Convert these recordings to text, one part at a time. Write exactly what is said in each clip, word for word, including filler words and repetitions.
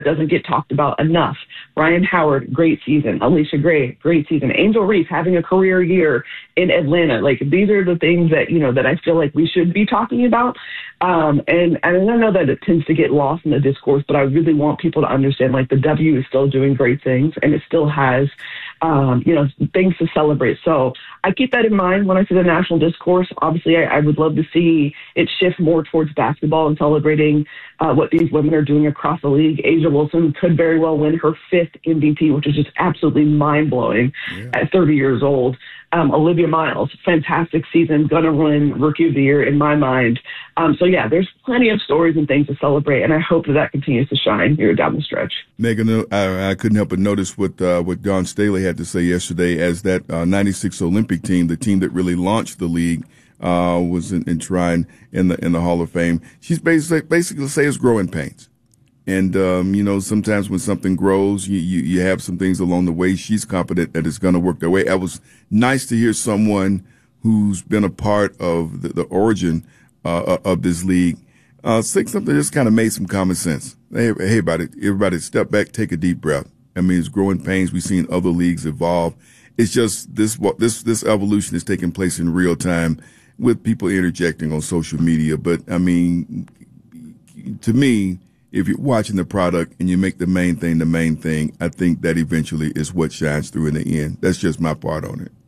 doesn't get talked about enough. Ryan Howard, great season. Alicia Gray, great season. Angel Reese having a career year in Atlanta. Like, these are the things that, you know, that I feel like we should be talking about. Um, and, and I know that it tends to get lost in the discourse, but I really want people to understand, like, the W is still doing great things, and it still has, um, you know, things to celebrate. So I keep that in mind when I see the national discourse. Obviously, I, I would love to see it shift more towards basketball and celebrating uh, what these women are doing across the league. A'ja Wilson could very well win her fifth M V P, which is just absolutely mind-blowing yeah. at thirty years old. Um, Olivia Miles, fantastic season, gonna win Rookie of the Year in my mind. Um, so, yeah, there's plenty of stories and things to celebrate, and I hope that that continues to shine here down the stretch. Megan, I, I couldn't help but notice what uh, what Dawn Staley had to say yesterday as that uh, ninety-six Olympic team, the team that really launched the league, uh, was enshrined in the in the Hall of Fame. She's basically basically say it's growing pains. And, um, you know, sometimes when something grows, you, you, you have some things along the way. She's confident that it's going to work their way. It was nice to hear someone who's been a part of the, the origin uh, of this league uh, say something that just kind of made some common sense. Hey, hey, everybody, everybody step back, take a deep breath. I mean, it's growing pains. We've seen other leagues evolve. It's just this, this, this evolution is taking place in real time with people interjecting on social media. But, I mean, to me, if you're watching the product and you make the main thing the main thing, I think that eventually is what shines through in the end. That's just my part on it.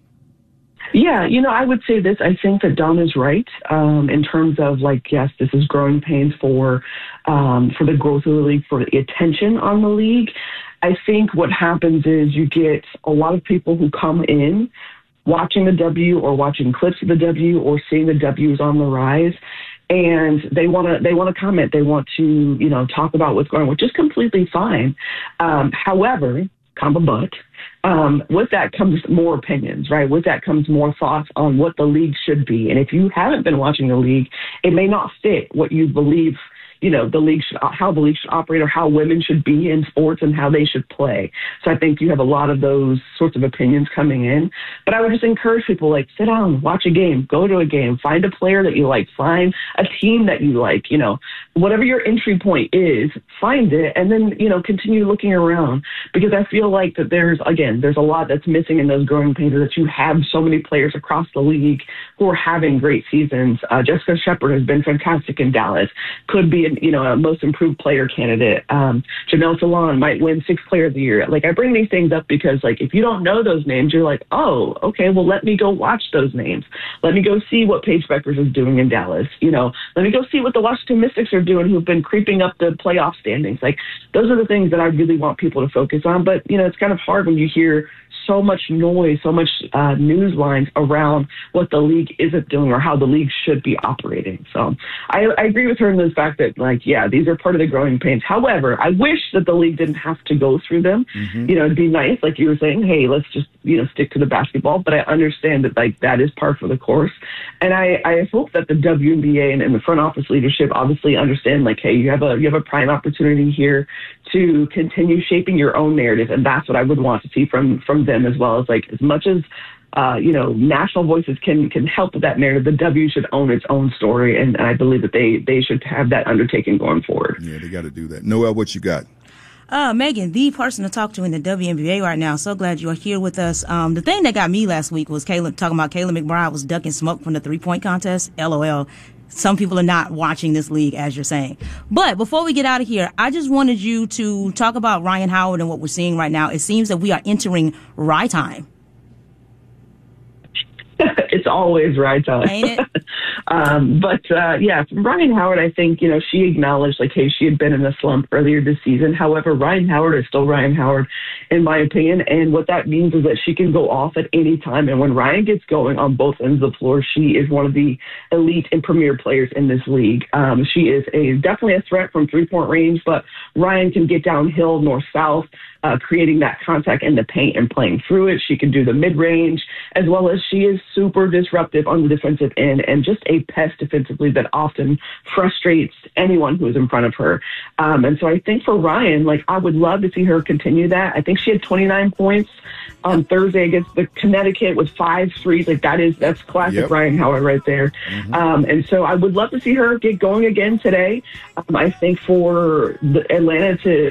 Yeah, you know, I would say this. I think that Dawn is right um, in terms of, like, yes, this is growing pains for um, for the growth of the league, for the attention on the league. I think what happens is you get a lot of people who come in watching the W or watching clips of the W or seeing the W's on the rise. And they want to they want to comment. They want to, you know, talk about what's going on, which is completely fine. Um, however, comma but, um, with that comes more opinions, right? With that comes more thoughts on what the league should be. And if you haven't been watching the league, it may not fit what you believe, you know, the league should, how the league should operate or how women should be in sports and how they should play. So I think you have a lot of those sorts of opinions coming in. But I would just encourage people, like, sit down, watch a game, go to a game, find a player that you like, find a team that you like, you know, whatever your entry point is, find it, and then, you know, continue looking around. Because I feel like that there's, again, there's a lot that's missing in those growing pains, that you have so many players across the league who are having great seasons. Uh, Jessica Shepard has been fantastic in Dallas, could be an you know, a most improved player candidate. Um, Jamel Salon might win sixth player of the year. Like, I bring these things up because, like, if you don't know those names, you're like, oh, okay, well, let me go watch those names. Let me go see what Paige Beckers is doing in Dallas. You know, let me go see what the Washington Mystics are doing, who've been creeping up the playoff standings. Like, those are the things that I really want people to focus on. But, you know, it's kind of hard when you hear so much noise, so much uh, news lines around what the league isn't doing or how the league should be operating. So I, I agree with her in the fact that, like, yeah, these are part of the growing pains. However, I wish that the league didn't have to go through them. Mm-hmm. You know, it'd be nice, like you were saying, hey, let's just, you know, stick to the basketball. But I understand that, like, that is par for the course. And I, I hope that the W N B A and, and the front office leadership obviously understand, like, hey, you have a you have a prime opportunity here to continue shaping your own narrative. And that's what I would want to see from from them as well. As, like, as much as Uh, you know, national voices can can help with that narrative, the W should own its own story, and I believe that they they should have that undertaking going forward. Yeah, they got to do that. Noel, what you got? Uh, Megan, the person to talk to in the W N B A right now. So glad you are here with us. Um, the thing that got me last week was Kayla, talking about Kayla McBride was ducking smoke from the three-point contest. LOL. Some people are not watching this league, as you're saying. But before we get out of here, I just wanted you to talk about Ryan Howard and what we're seeing right now. It seems that we are entering Rye time. It's always right time. Ain't it? um, but, uh, yeah, from Ryan Howard, I think, you know, she acknowledged, like, hey, she had been in a slump earlier this season. However, Ryan Howard is still Ryan Howard, in my opinion. And what that means is that she can go off at any time. And when Ryan gets going on both ends of the floor, she is one of the elite and premier players in this league. Um, she is a definitely a threat from three-point range, but Ryan can get downhill, north-south, Uh, creating that contact in the paint and playing through it. She can do the mid-range, as well as she is super disruptive on the defensive end and just a pest defensively that often frustrates anyone who is in front of her. Um, and so I think for Ryan, like, I would love to see her continue that. I think she had twenty-nine points on Thursday against the Connecticut with five threes. Like, that is, that's classic yep. Ryan Howard right there. Mm-hmm. Um, and so I would love to see her get going again today. Um, I think for the Atlanta to